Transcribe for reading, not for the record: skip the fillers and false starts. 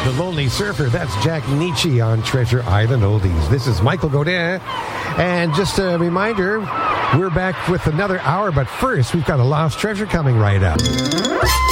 The Lonely Surfer, that's Jack Nietzsche on Treasure Island Oldies. This is Michael Godin. And just a reminder, we're back with another hour, but first, we've got a lost treasure coming right up.